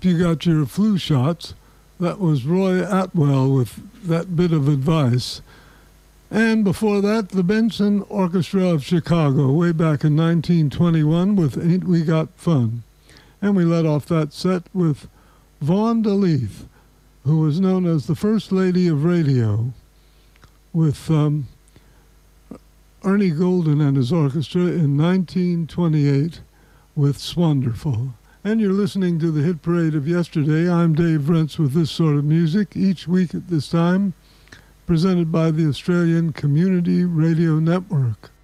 you got your flu shots. That was Roy Atwell with that bit of advice. And before that, the Benson Orchestra of Chicago, way back in 1921 with Ain't We Got Fun. And we let off that set with Vaughn DeLeath, who was known as the First Lady of Radio, with Ernie Golden and his orchestra in 1928 with Swanderful. And you're listening to the Hit Parade of Yesterday. I'm Dave Rentz with this sort of music each week at this time, presented by the Australian Community Radio Network.